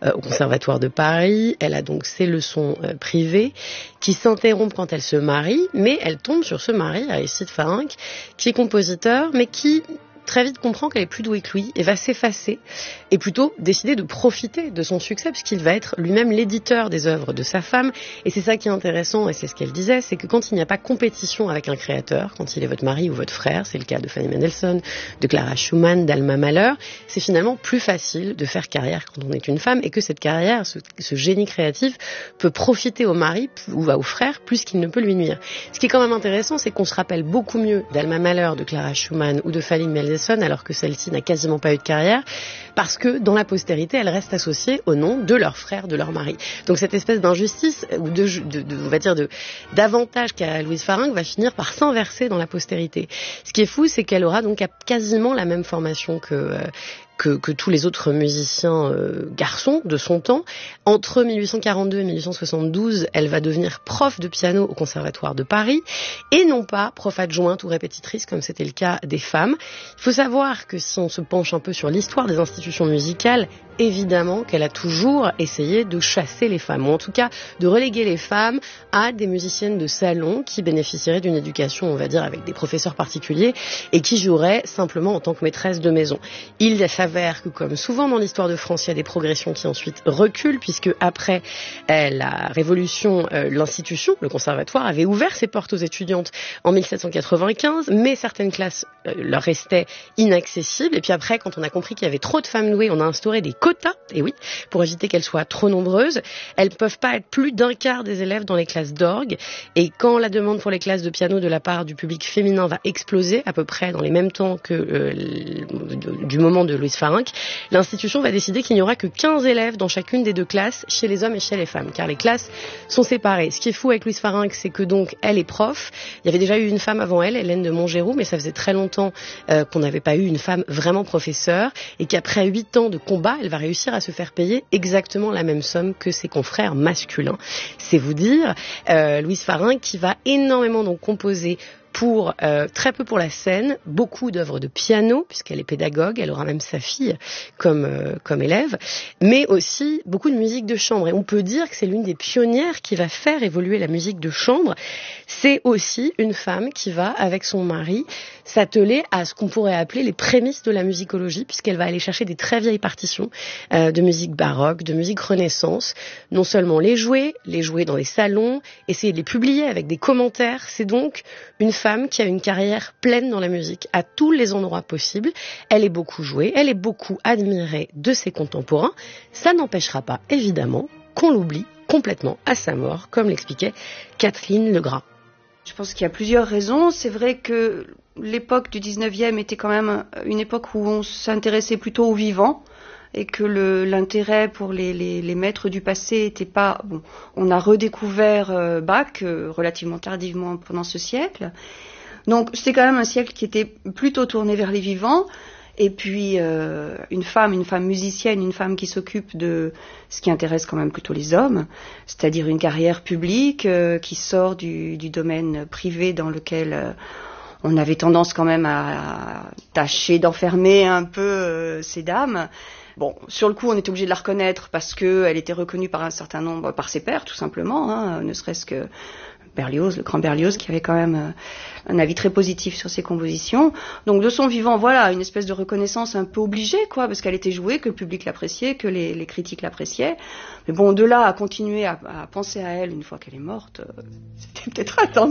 au Conservatoire de Paris. Elle a donc ses leçons privées qui s'interrompent quand elle se marie, mais elle tombe sur ce mari, Aristide Farinck, qui est compositeur, mais qui très vite comprend qu'elle est plus douée que lui et va s'effacer et plutôt décider de profiter de son succès puisqu'il va être lui-même l'éditeur des œuvres de sa femme. Et c'est ça qui est intéressant, et c'est ce qu'elle disait, c'est que quand il n'y a pas compétition avec un créateur, quand il est votre mari ou votre frère, c'est le cas de Fanny Mendelssohn, de Clara Schumann, d'Alma Mahler, c'est finalement plus facile de faire carrière quand on est une femme, et que cette carrière, ce génie créatif peut profiter au mari ou au frère plus qu'il ne peut lui nuire. Ce qui est quand même intéressant, c'est qu'on se rappelle beaucoup mieux d'Alma Mahler, de Clara Schumann ou de Fanny Mendelssohn alors que celle-ci n'a quasiment pas eu de carrière, parce que dans la postérité, elles restent associées au nom de leur frère, de leur mari. Donc cette espèce d'injustice ou on va dire d'avantage qu'a Louise Farinck va finir par s'inverser dans la postérité. Ce qui est fou, c'est qu'elle aura donc quasiment la même formation que tous les autres musiciens garçons de son temps. Entre 1842 et 1872, elle va devenir prof de piano au Conservatoire de Paris, et non pas prof adjointe ou répétitrice comme c'était le cas des femmes. Il faut savoir que si on se penche un peu sur l'histoire des institutions musicales, évidemment qu'elle a toujours essayé de chasser les femmes, ou en tout cas de reléguer les femmes à des musiciennes de salon qui bénéficieraient d'une éducation, on va dire, avec des professeurs particuliers et qui joueraient simplement en tant que maîtresse de maison. Il s'avère que, comme souvent dans l'histoire de France, il y a des progressions qui ensuite reculent, puisque après la Révolution, l'institution, le conservatoire, avait ouvert ses portes aux étudiantes en 1795, mais certaines classes leur restaient inaccessibles. Et puis après, quand on a compris qu'il y avait trop de femmes douées, on a instauré des quotas, et oui, pour éviter qu'elles soient trop nombreuses. Elles ne peuvent pas être plus d'un quart des élèves dans les classes d'orgue, et quand la demande pour les classes de piano de la part du public féminin va exploser, à peu près dans les mêmes temps que du moment de Louise Farinck, l'institution va décider qu'il n'y aura que 15 élèves dans chacune des deux classes, chez les hommes et chez les femmes, car les classes sont séparées. Ce qui est fou avec Louise Farinck, c'est que donc elle est prof. Il y avait déjà eu une femme avant elle, Hélène de Montgeroux, mais ça faisait très longtemps qu'on n'avait pas eu une femme vraiment professeure, et qu'après 8 ans de combat, elle va réussir à se faire payer exactement la même somme que ses confrères masculins. C'est vous dire, Louise Farinck qui va énormément donc composer pour très peu pour la scène, beaucoup d'œuvres de piano, puisqu'elle est pédagogue, elle aura même sa fille comme élève, mais aussi beaucoup de musique de chambre. Et on peut dire que c'est l'une des pionnières qui va faire évoluer la musique de chambre. C'est aussi une femme qui va, avec son mari, s'atteler à ce qu'on pourrait appeler les prémices de la musicologie, puisqu'elle va aller chercher des très vieilles partitions de musique baroque, de musique renaissance, non seulement les jouer dans les salons, essayer de les publier avec des commentaires. C'est donc une femme qui a une carrière pleine dans la musique, à tous les endroits possibles. Elle est beaucoup jouée, elle est beaucoup admirée de ses contemporains. Ça n'empêchera pas, évidemment, qu'on l'oublie complètement à sa mort, comme l'expliquait Kathleen Legras. Je pense qu'il y a plusieurs raisons. C'est vrai que l'époque du 19e était quand même une époque où on s'intéressait plutôt aux vivants, et que l'intérêt pour les maîtres du passé était pas... Bon, on a redécouvert Bach relativement tardivement pendant ce siècle. Donc c'était quand même un siècle qui était plutôt tourné vers les vivants. Et puis une femme musicienne, une femme qui s'occupe de ce qui intéresse quand même plutôt les hommes, c'est-à-dire une carrière publique qui sort du domaine privé dans lequel... on avait tendance quand même à tâcher d'enfermer un peu ces dames. Bon, sur le coup, on était obligé de la reconnaître parce qu'elle était reconnue par un certain nombre, par ses pairs, tout simplement, ne serait-ce que Berlioz, le grand Berlioz, qui avait quand même un avis très positif sur ses compositions. Donc, de son vivant, voilà, une espèce de reconnaissance un peu obligée, quoi, parce qu'elle était jouée, que le public l'appréciait, que les critiques l'appréciaient. Mais bon, de là à continuer à penser à elle une fois qu'elle est morte, c'était peut-être attendre.